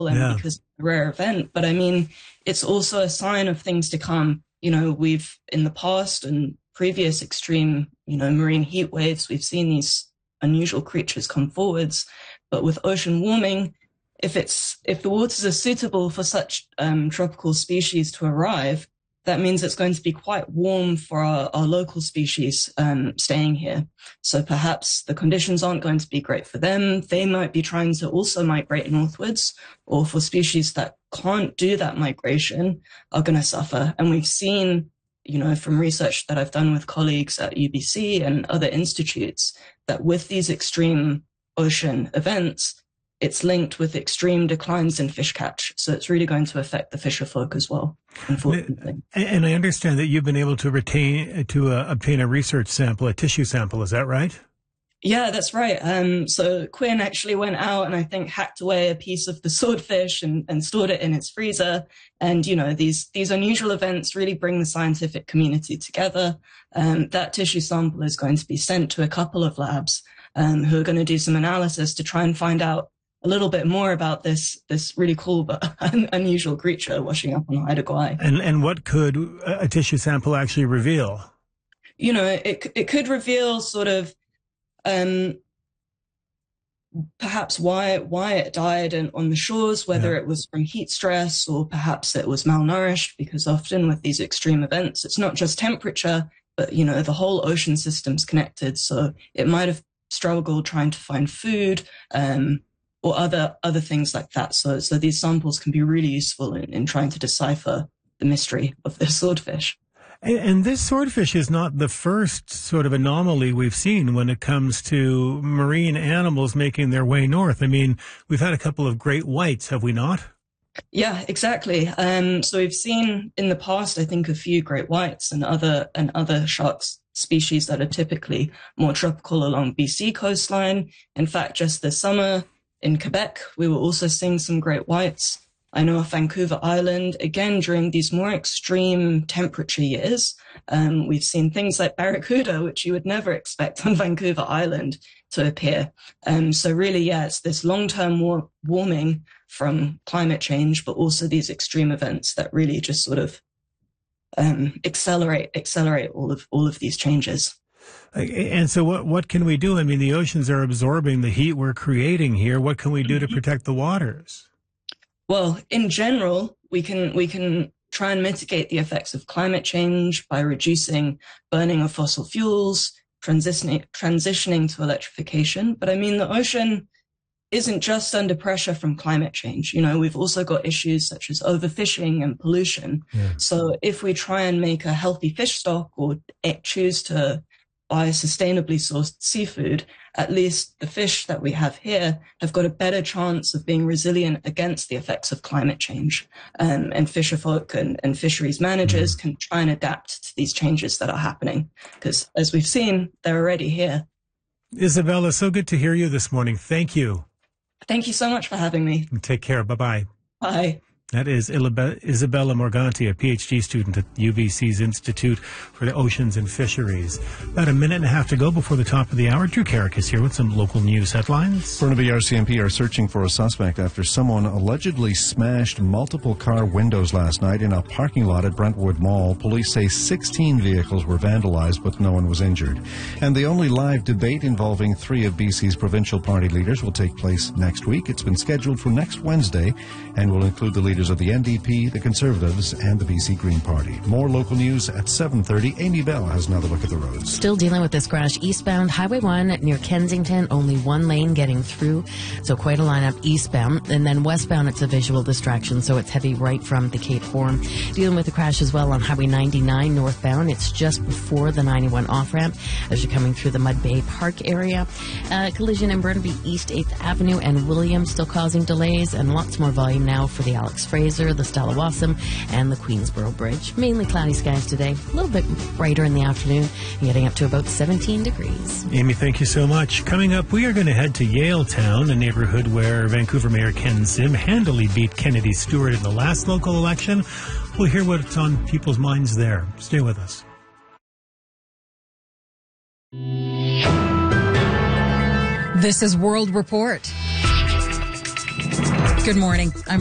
and because it's a rare event. But I mean, it's also a sign of things to come. You know, we've in the past and previous extreme, you know, marine heat waves, we've seen these unusual creatures come forwards. But with ocean warming, if the waters are suitable for such tropical species to arrive, that means it's going to be quite warm for our local species staying here. So perhaps the conditions aren't going to be great for them. They might be trying to also migrate northwards, or for species that can't do that migration are going to suffer. And we've seen, you know, from research that I've done with colleagues at UBC and other institutes, that with these extreme ocean events, it's linked with extreme declines in fish catch. So it's really going to affect the fisher folk as well, unfortunately. And I understand that you've been able to obtain a research sample, a tissue sample. Is that right? Yeah, that's right. So Quinn actually went out and I think hacked away a piece of the swordfish and stored it in its freezer. And, you know, these unusual events really bring the scientific community together. That tissue sample is going to be sent to a couple of labs who are going to do some analysis to try and find out a little bit more about this really cool but unusual creature washing up on Haida Gwaii. And what could a tissue sample actually reveal? You know, it could reveal sort of perhaps why it died on the shores, whether it was from heat stress or perhaps it was malnourished, because often with these extreme events, it's not just temperature, but, you know, the whole ocean system's connected. So it might have struggled trying to find food, or other things like that. So these samples can be really useful in trying to decipher the mystery of this swordfish. And this swordfish is not the first sort of anomaly we've seen when it comes to marine animals making their way north. I mean, we've had a couple of great whites, have we not? Yeah, exactly. So we've seen in the past, I think, a few great whites and other sharks species that are typically more tropical along BC coastline. In fact, just this summer, in Quebec, we were also seeing some great whites. I know of Vancouver Island, again, during these more extreme temperature years, we've seen things like barracuda, which you would never expect on Vancouver Island to appear. So really, yeah, it's this long-term warming from climate change, but also these extreme events that really just sort of accelerate all of these changes. And so what can we do? I mean, the oceans are absorbing the heat we're creating here. What can we do to protect the waters? Well, in general, we can try and mitigate the effects of climate change by reducing burning of fossil fuels, transitioning to electrification. But I mean, the ocean isn't just under pressure from climate change. You know, we've also got issues such as overfishing and pollution. Yeah. So if we try and make a healthy fish stock or choose to buy sustainably sourced seafood, at least the fish that we have here have got a better chance of being resilient against the effects of climate change. And fisher folk and fisheries managers can try and adapt to these changes that are happening, because as we've seen, they're already here. Isabella, so good to hear you this morning. Thank you. Thank you so much for having me. Take care. Bye-bye. Bye. That is Isabella Morganti, a PhD student at UBC's Institute for the Oceans and Fisheries. About a minute and a half to go before the top of the hour. Drew Carrick is here with some local news headlines. Burnaby RCMP are searching for a suspect after someone allegedly smashed multiple car windows last night in a parking lot at Brentwood Mall. Police say 16 vehicles were vandalized, but no one was injured. And the only live debate involving three of BC's provincial party leaders will take place next week. It's been scheduled for next Wednesday and will include the leaders of the NDP, the Conservatives, and the BC Green Party. More local news at 7:30. Amy Bell has another look at the roads. Still dealing with this crash eastbound Highway 1 near Kensington. Only one lane getting through, so quite a lineup eastbound. And then westbound, it's a visual distraction, so it's heavy right from the Cape Horn. Dealing with the crash as well on Highway 99 northbound. It's just before the 91 off-ramp as you're coming through the Mud Bay Park area. Collision in Burnaby East 8th Avenue and William still causing delays, and lots more volume now for the Alex Fraser, the Stallawassam, and the Queensboro Bridge. Mainly cloudy skies today. A little bit brighter in the afternoon, getting up to about 17 degrees. Amy, thank you so much. Coming up, we are going to head to Yaletown, a neighborhood where Vancouver Mayor Ken Sim handily beat Kennedy Stewart in the last local election. We'll hear what's on people's minds there. Stay with us. This is World Report. Good morning. I'm